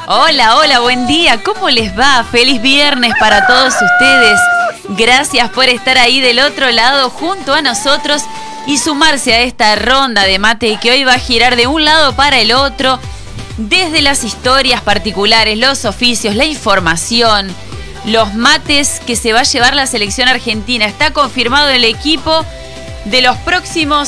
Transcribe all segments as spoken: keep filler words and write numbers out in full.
Hola, hola, buen día. ¿Cómo les va? Feliz viernes para todos ustedes. Gracias por estar ahí del otro lado junto a nosotros y sumarse a esta ronda de mate que hoy va a girar de un lado para el otro, desde las historias particulares, los oficios, la información, los mates que se va a llevar la selección argentina. Está confirmado el equipo de los próximos,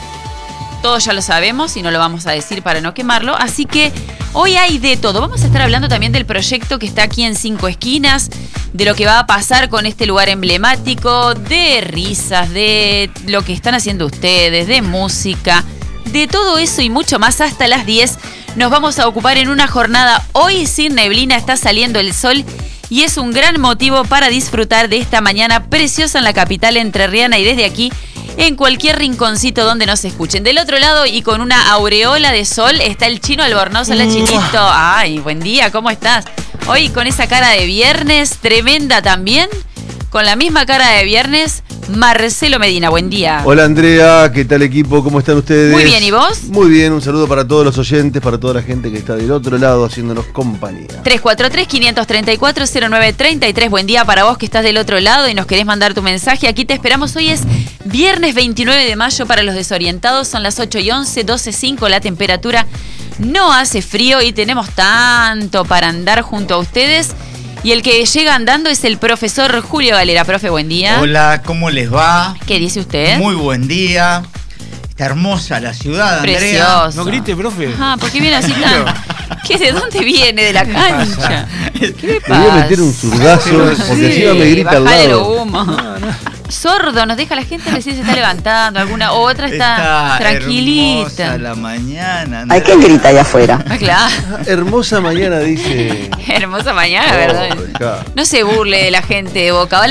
todos ya lo sabemos y no lo vamos a decir para no quemarlo, así que hoy hay de todo. Vamos a estar hablando también del proyecto que está aquí en Cinco Esquinas, de lo que va a pasar con este lugar emblemático, de risas, de lo que están haciendo ustedes, de música, de todo eso y mucho más. Hasta las diez nos vamos a ocupar en una jornada hoy sin neblina, está saliendo el sol y es un gran motivo para disfrutar de esta mañana preciosa en la capital entrerriana y desde aquí en cualquier rinconcito donde nos escuchen. Del otro lado y con una aureola de sol está el Chino Albornoz. Hola, Chinito. Ay, buen día, ¿cómo estás? Hoy con esa cara de viernes, tremenda también, con la misma cara de viernes, Marcelo Medina, buen día. Hola Andrea, ¿qué tal equipo? ¿Cómo están ustedes? Muy bien, ¿y vos? Muy bien, un saludo para todos los oyentes, para toda la gente que está del otro lado haciéndonos compañía. tres cuatro tres, cinco tres cuatro, cero nueve tres tres, buen día para vos que estás del otro lado y nos querés mandar tu mensaje. Aquí te esperamos, hoy es viernes veintinueve de mayo para los desorientados, son las ocho y once, doce cinco, la temperatura no hace frío y tenemos tanto para andar junto a ustedes. Y el que llega andando es el profesor Julio Galera. Profe, buen día. Hola, ¿cómo les va? ¿Qué dice usted? Muy buen día. Está hermosa la ciudad, Andrea. Precioso. No grite, profe. Ajá, ¿por qué viene así tan...? ¿Qué, ¿De dónde viene? ¿De la cancha? ¿Qué le pasa? Me voy a meter un zurdazo porque Sí, encima me grita al bajale lado. lo humo. No, no. Sordo, nos deja la gente decir se está levantando, alguna otra está, Está tranquilita. hermosa la mañana, Andrea. Hay que grita allá afuera. Ah, claro. Hermosa mañana, dice. Hermosa mañana, Oh, ¿verdad? acá. No se burle de la gente de Boca.